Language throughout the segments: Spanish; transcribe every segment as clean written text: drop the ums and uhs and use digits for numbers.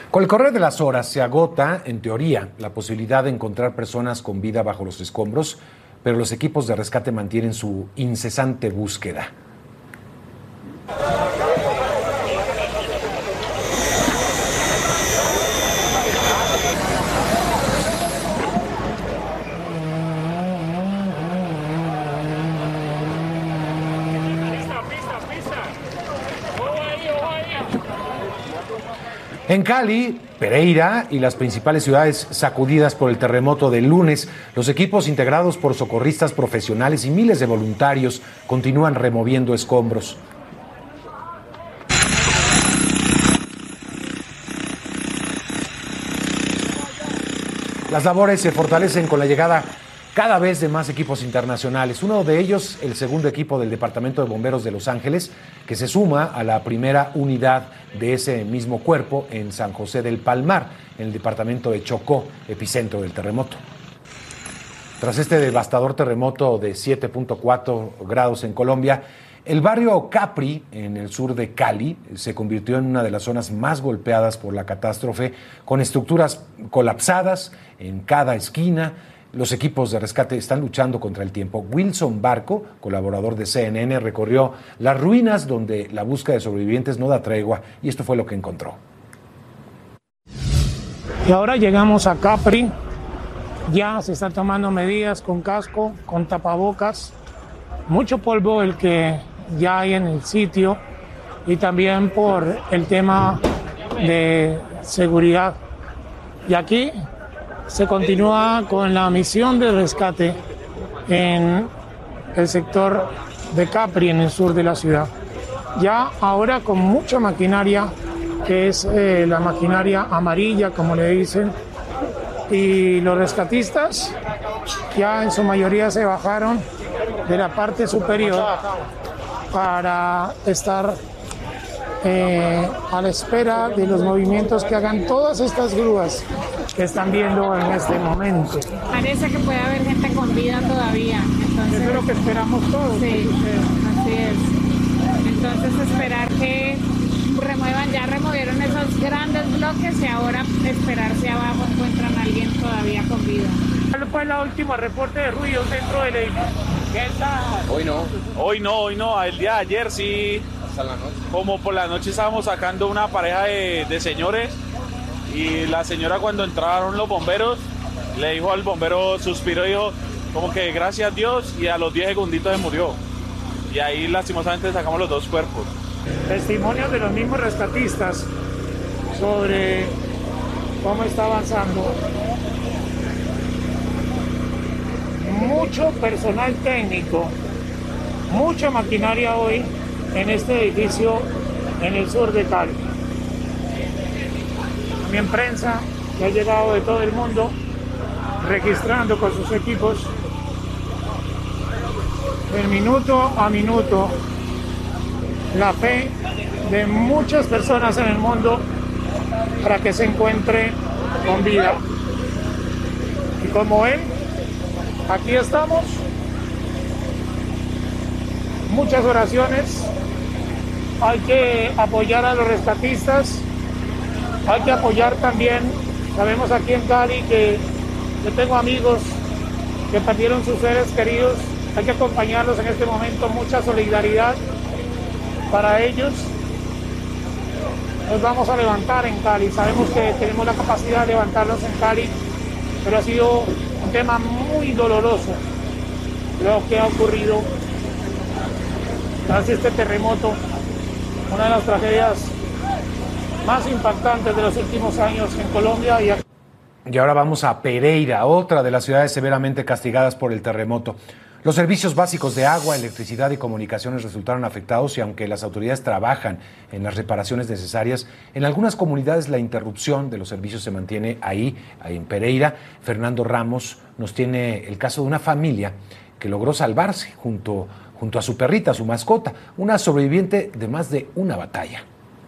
Con el correr de las horas se agota, en teoría, la posibilidad de encontrar personas con vida bajo los escombros, pero los equipos de rescate mantienen su incesante búsqueda. En Cali, Pereira y las principales ciudades sacudidas por el terremoto del lunes, los equipos integrados por socorristas profesionales y miles de voluntarios continúan removiendo escombros. Las labores se fortalecen con la llegada cada vez de más equipos internacionales. Uno de ellos, el segundo equipo del Departamento de Bomberos de Los Ángeles, que se suma a la primera unidad de ese mismo cuerpo en San José del Palmar, en el departamento de Chocó, epicentro del terremoto. Tras este devastador terremoto de 7.4 grados en Colombia, el barrio Capri, en el sur de Cali, se convirtió en una de las zonas más golpeadas por la catástrofe, con estructuras colapsadas en cada esquina. Los equipos de rescate están luchando contra el tiempo. Wilson Barco, colaborador de CNN, recorrió las ruinas donde la búsqueda de sobrevivientes no da tregua, y esto fue lo que encontró. Y ahora llegamos a Capri. Ya se están tomando medidas con casco, con tapabocas. Mucho polvo el que ya hay en el sitio, y también por el tema de seguridad. Y aquí se continúa con la misión de rescate en el sector de Capri, en el sur de la ciudad. Ya ahora con mucha maquinaria, que es la maquinaria amarilla, como le dicen, y los rescatistas ya en su mayoría se bajaron de la parte superior para estar a la espera de los movimientos que hagan todas estas grúas que están viendo en este momento. Parece que puede haber gente con vida todavía. Entonces, eso es lo que esperamos todos. Sí, así es. Entonces esperar que remuevan, ya removieron esos grandes bloques y ahora esperar si abajo encuentran a alguien todavía con vida. ¿Cuál fue la última reporte de ruidos dentro del edificio? Hoy no, el día de ayer sí. Hasta la noche. Como por la noche estábamos sacando una pareja de señores, y la señora, cuando entraron los bomberos, le dijo al bombero, suspiró y dijo como que gracias a Dios, y a los 10 segunditos se murió. Y ahí lastimosamente sacamos los 2 cuerpos. Testimonios de los mismos rescatistas sobre cómo está avanzando. Mucho personal técnico, mucha maquinaria hoy en este edificio en el sur de Cali. También prensa que ha llegado de todo el mundo, registrando con sus equipos de minuto a minuto la fe de muchas personas en el mundo para que se encuentre con vida. Y como ven, aquí estamos, muchas oraciones, hay que apoyar a los rescatistas, hay que apoyar también, sabemos aquí en Cali que yo tengo amigos que perdieron sus seres queridos, hay que acompañarlos en este momento, mucha solidaridad para ellos. Nos vamos a levantar en Cali, sabemos que tenemos la capacidad de levantarnos en Cali, pero ha sido un tema muy doloroso lo que ha ocurrido tras este terremoto, una de las tragedias más impactantes de los últimos años en Colombia. Y ahora vamos a Pereira, otra de las ciudades severamente castigadas por el terremoto. Los servicios básicos de agua, electricidad y comunicaciones resultaron afectados, y aunque las autoridades trabajan en las reparaciones necesarias, en algunas comunidades la interrupción de los servicios se mantiene ahí en Pereira. Fernando Ramos nos tiene el caso de una familia que logró salvarse junto a su perrita, su mascota, una sobreviviente de más de una batalla.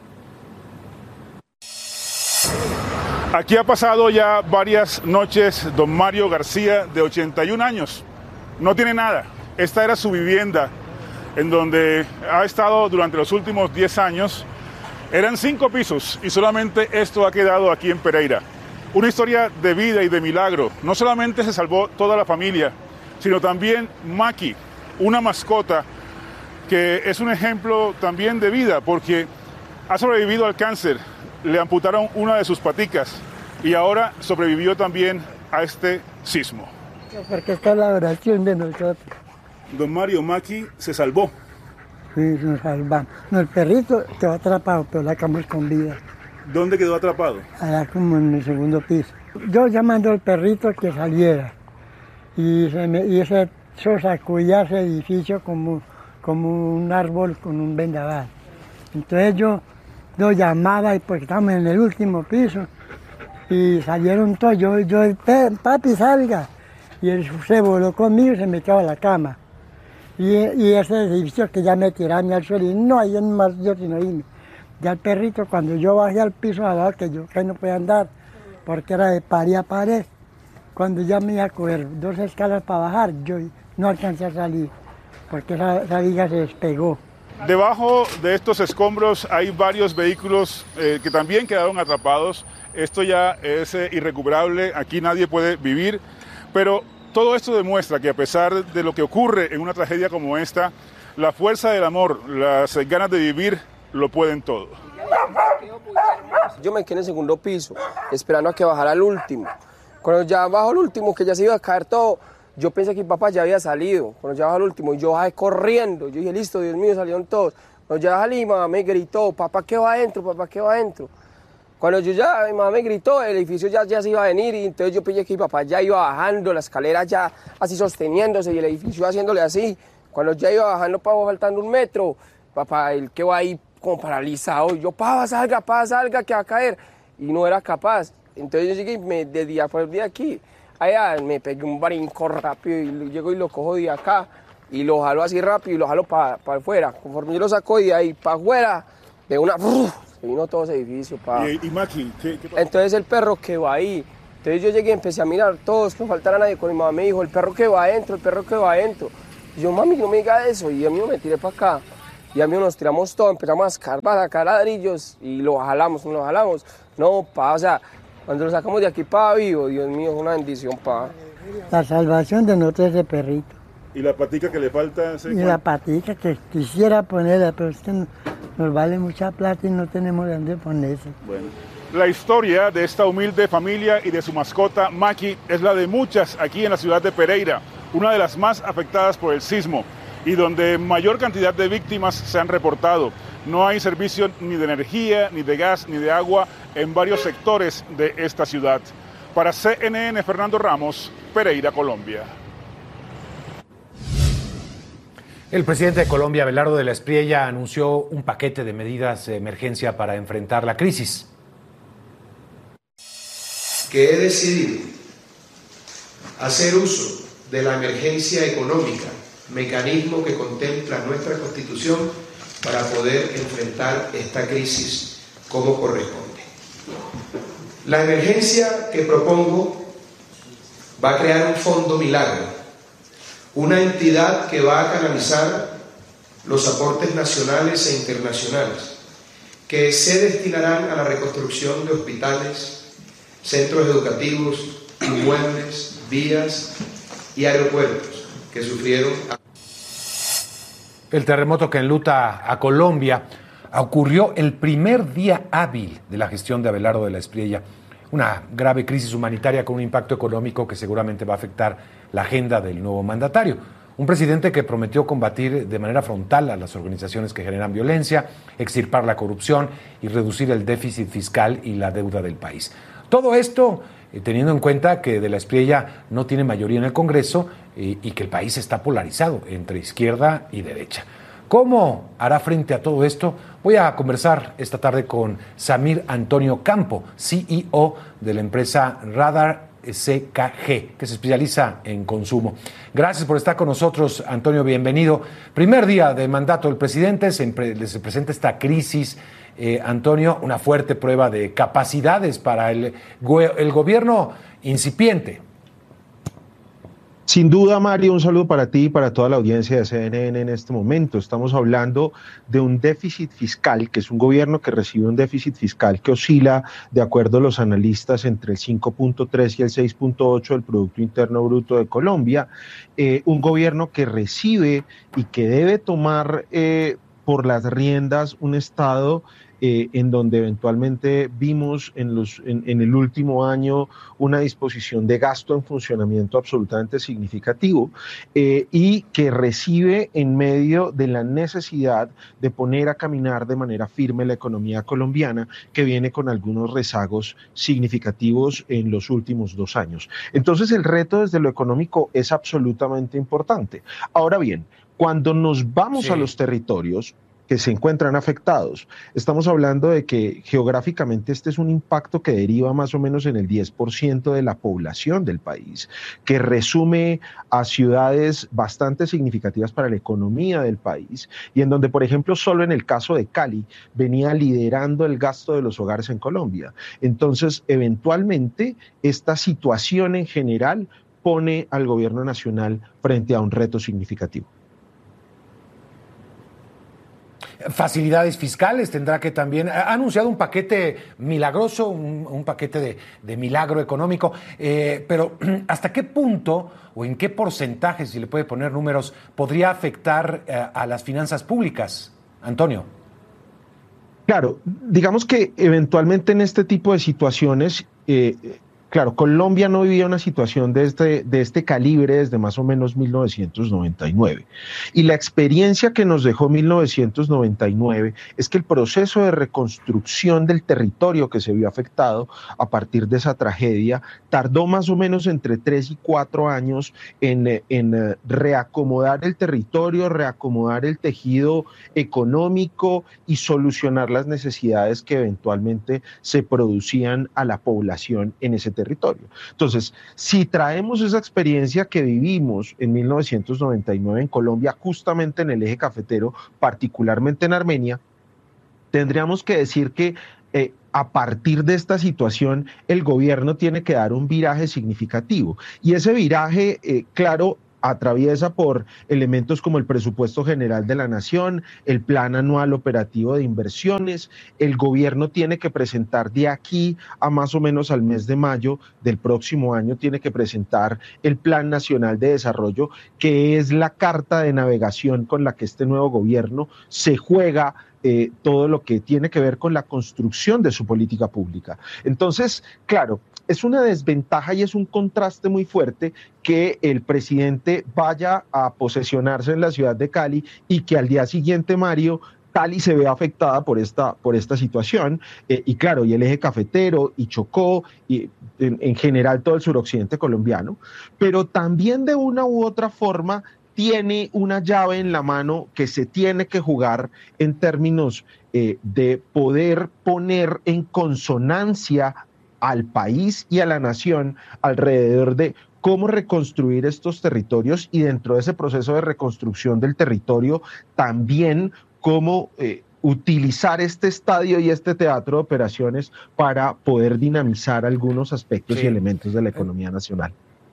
Aquí ha pasado ya varias noches don Mario García, de 81 años. No tiene nada. Esta era su vivienda, en donde ha estado durante los últimos 10 años, Eran 5 pisos y solamente esto ha quedado aquí en Pereira. Una historia de vida y de milagro. No solamente se salvó toda la familia, sino también Maki, una mascota que es un ejemplo también de vida porque ha sobrevivido al cáncer, le amputaron una de sus paticas y ahora sobrevivió también a este sismo. Porque está la oración de nosotros. Don Mario, Maki se salvó. Sí, nos salvamos. No, el perrito quedó atrapado, pero la sacamos con vida. ¿Dónde quedó atrapado? Allá como en el segundo piso. Yo llamando al perrito que saliera. Y ese sacudía ese edificio como un árbol con un vendaval. Entonces yo llamaba, y porque estábamos en el último piso, y salieron todos. Yo papi, salga. Y él se voló conmigo y se metió a la cama. Y ese edificio que ya me tiraron al suelo, y no hay más yo sino irme. Ya el perrito, cuando yo bajé al piso abajo, que no podía andar, porque era de pared a pared, cuando ya me iba a coger 2 escalas para bajar, yo no alcancé a salir, porque esa viga se despegó. Debajo de estos escombros hay varios vehículos que también quedaron atrapados. Esto ya es irrecuperable, aquí nadie puede vivir, pero todo esto demuestra que a pesar de lo que ocurre en una tragedia como esta, la fuerza del amor, las ganas de vivir, lo pueden todo. Yo me quedé en el segundo piso, esperando a que bajara el último. Cuando ya bajó el último, que ya se iba a caer todo, yo pensé que mi papá ya había salido. Cuando ya bajó el último, yo bajé corriendo. Yo dije, listo, Dios mío, salieron todos. Cuando ya salí, mi mamá me gritó, papá, ¿qué va adentro? Papá, ¿qué va adentro? Cuando mi mamá me gritó, el edificio ya se iba a venir, y entonces yo pensé que mi papá ya iba bajando, la escalera ya así sosteniéndose, y el edificio haciéndole así. Cuando ya iba bajando, papá, faltando 1 metro, papá, él quedó ahí como paralizado. Y yo, papá, salga, que va a caer. Y no era capaz. Entonces yo llegué y me desvié por el de aquí. Allá me pegué un brinco rápido y llego y lo cojo de acá. Y lo jalo así rápido y lo jalo para afuera. Conforme yo lo saco de ahí para afuera, de una... Se vino todo ese edificio, pa. ¿Y Maki? ¿Qué pasó? Entonces el perro quedó ahí. Entonces yo llegué y empecé a mirar todos, que no faltara nadie. Con mi mamá me dijo, el perro que va adentro, el perro que va adentro. Y yo, mami, no me diga eso. Y a mí me tiré para acá. Y a mí nos tiramos todo, empezamos a escarbar, a sacar ladrillos y lo jalamos. No, pa, o sea, cuando lo sacamos de aquí para vivo, Dios mío, es una bendición, pa. La salvación de nosotros ese perrito. ¿Y la patica que le falta? Y la patica que quisiera ponerla, pero es que nos vale mucha plata y no tenemos de dónde ponerse. Bueno. La historia de esta humilde familia y de su mascota Maki es la de muchas aquí en la ciudad de Pereira, una de las más afectadas por el sismo y donde mayor cantidad de víctimas se han reportado. No hay servicio ni de energía, ni de gas, ni de agua en varios sectores de esta ciudad. Para CNN, Fernando Ramos, Pereira, Colombia. El presidente de Colombia, Abelardo de la Espriella, anunció un paquete de medidas de emergencia para enfrentar la crisis. Que he decidido hacer uso de la emergencia económica, mecanismo que contempla nuestra Constitución, para poder enfrentar esta crisis como corresponde. La emergencia que propongo va a crear un fondo milagro, una entidad que va a canalizar los aportes nacionales e internacionales, que se destinarán a la reconstrucción de hospitales, centros educativos, inmuebles, vías y aeropuertos que sufrieron. El terremoto que enluta a Colombia ocurrió el primer día hábil de la gestión de Abelardo de la Espriella. Una grave crisis humanitaria con un impacto económico que seguramente va a afectar la agenda del nuevo mandatario. Un presidente que prometió combatir de manera frontal a las organizaciones que generan violencia, extirpar la corrupción y reducir el déficit fiscal y la deuda del país. Todo esto teniendo en cuenta que de la Espriella no tiene mayoría en el Congreso y que el país está polarizado entre izquierda y derecha. ¿Cómo hará frente a todo esto? Voy a conversar esta tarde con Samir Antonio Campo, CEO de la empresa Radar SKG, que se especializa en consumo. Gracias por estar con nosotros, Antonio, bienvenido. Primer día de mandato del presidente, se presenta esta crisis, Antonio, una fuerte prueba de capacidades para el gobierno incipiente. Sin duda, Mario, un saludo para ti y para toda la audiencia de CNN en este momento. Estamos hablando de un déficit fiscal, que es un gobierno que recibe un déficit fiscal que oscila, de acuerdo a los analistas, entre el 5.3 y el 6.8 del Producto Interno Bruto de Colombia. Un gobierno que recibe y que debe tomar por las riendas un Estado en donde eventualmente vimos en el último año una disposición de gasto en funcionamiento absolutamente significativo y que recibe en medio de la necesidad de poner a caminar de manera firme la economía colombiana, que viene con algunos rezagos significativos en los últimos 2 años. Entonces el reto desde lo económico es absolutamente importante. Ahora bien, cuando nos vamos a los territorios que se encuentran afectados, estamos hablando de que geográficamente este es un impacto que deriva más o menos en el 10% de la población del país, que resume a ciudades bastante significativas para la economía del país y en donde, por ejemplo, solo en el caso de Cali venía liderando el gasto de los hogares en Colombia. Entonces, eventualmente, esta situación en general pone al gobierno nacional frente a un reto significativo. Facilidades fiscales, tendrá que también, ha anunciado un paquete milagroso, un paquete de milagro económico, pero ¿hasta qué punto o en qué porcentaje, si le puede poner números, podría afectar a las finanzas públicas? Antonio. Claro, digamos que eventualmente en este tipo de situaciones, claro, Colombia no vivía una situación de este calibre desde más o menos 1999. Y la experiencia que nos dejó 1999 es que el proceso de reconstrucción del territorio que se vio afectado a partir de esa tragedia tardó más o menos entre 3 y 4 años en reacomodar el territorio, reacomodar el tejido económico y solucionar las necesidades que eventualmente se producían a la población en ese territorio. Entonces, si traemos esa experiencia que vivimos en 1999 en Colombia, justamente en el eje cafetero, particularmente en Armenia, tendríamos que decir que a partir de esta situación el gobierno tiene que dar un viraje significativo. Y ese viraje, claro, atraviesa por elementos como el presupuesto general de la nación, el plan anual operativo de inversiones. El gobierno tiene que presentar de aquí a más o menos al mes de mayo del próximo año, tiene que presentar el Plan Nacional de Desarrollo, que es la carta de navegación con la que este nuevo gobierno se juega todo lo que tiene que ver con la construcción de su política pública. Entonces, claro, es una desventaja y es un contraste muy fuerte que el presidente vaya a posesionarse en la ciudad de Cali y que al día siguiente, Mario, Cali se vea afectada por esta situación, y claro, y el eje cafetero, y Chocó, y en general todo el suroccidente colombiano, pero también de una u otra forma tiene una llave en la mano que se tiene que jugar en términos de poder poner en consonancia al país y a la nación alrededor de cómo reconstruir estos territorios y dentro de ese proceso de reconstrucción del territorio también cómo utilizar este estadio y este teatro de operaciones para poder dinamizar algunos aspectos y elementos de la economía nacional.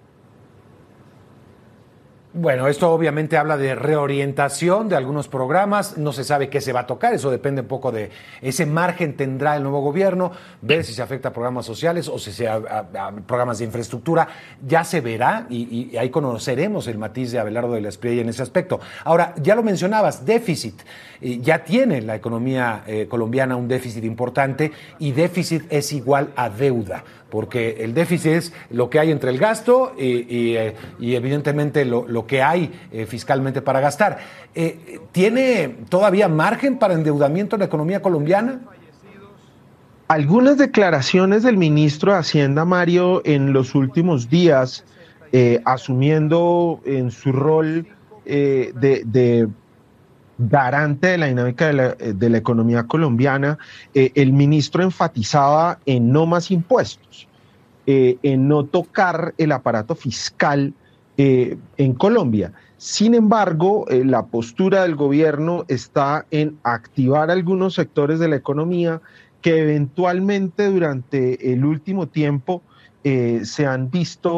Bueno, esto obviamente habla de reorientación de algunos programas, no se sabe qué se va a tocar, eso depende un poco de ese margen tendrá el nuevo gobierno, ver si se afecta a programas sociales o si se a programas de infraestructura, ya se verá y ahí conoceremos el matiz de Abelardo de la Espriella en ese aspecto. Ahora, ya lo mencionabas, déficit, ya tiene la economía colombiana un déficit importante y déficit es igual a deuda, porque el déficit es lo que hay entre el gasto y evidentemente lo que hay fiscalmente para gastar. ¿Tiene todavía margen para endeudamiento en la economía colombiana? Algunas declaraciones del ministro de Hacienda, Mario, en los últimos días, asumiendo en su rol de garante de la dinámica de la economía colombiana, el ministro enfatizaba en no más impuestos, en no tocar el aparato fiscal en Colombia. Sin embargo, la postura del gobierno está en activar algunos sectores de la economía que eventualmente durante el último tiempo se han visto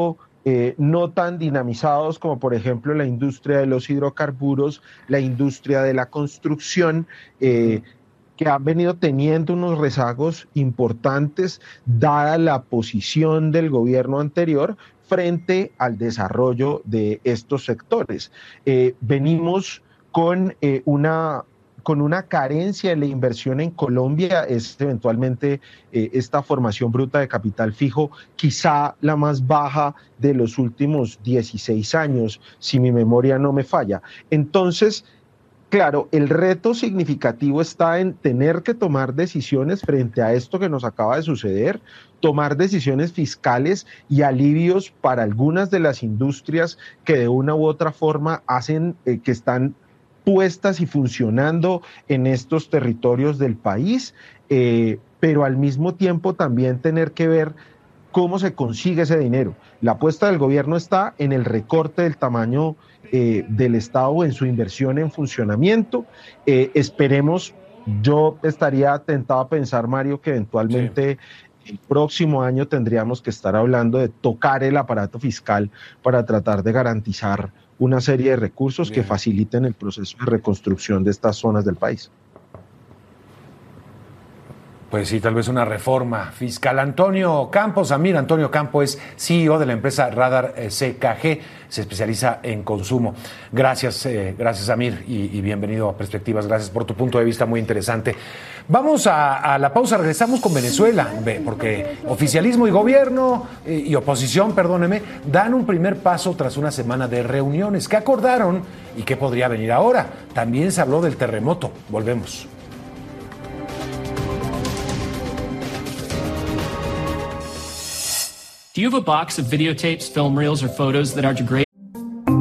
no tan dinamizados como por ejemplo la industria de los hidrocarburos, la industria de la construcción, que han venido teniendo unos rezagos importantes dada la posición del gobierno anterior frente al desarrollo de estos sectores. Venimos con una carencia en la inversión en Colombia, es eventualmente esta formación bruta de capital fijo, quizá la más baja de los últimos 16 años, si mi memoria no me falla. Entonces, claro, el reto significativo está en tener que tomar decisiones frente a esto que nos acaba de suceder, tomar decisiones fiscales y alivios para algunas de las industrias que de una u otra forma hacen que están puestas y funcionando en estos territorios del país, pero al mismo tiempo también tener que ver cómo se consigue ese dinero. La apuesta del gobierno está en el recorte del tamaño del Estado o en su inversión en funcionamiento. Esperemos, yo estaría tentado a pensar, Mario, que eventualmente el próximo año tendríamos que estar hablando de tocar el aparato fiscal para tratar de garantizar una serie de recursos que faciliten el proceso de reconstrucción de estas zonas del país. Pues sí, tal vez una reforma fiscal. Antonio Campos, Antonio Campos es CEO de la empresa Radar CKG, se especializa en consumo. Gracias, gracias Amir, y bienvenido a Perspectivas. Gracias por tu punto de vista muy interesante. Vamos a la pausa, regresamos con Venezuela, porque oficialismo y gobierno, y oposición, perdóneme, dan un primer paso tras una semana de reuniones. ¿Qué acordaron y qué podría venir ahora? También se habló del terremoto. Volvemos. Do you have a box of videotapes, film reels, or photos that are degradable?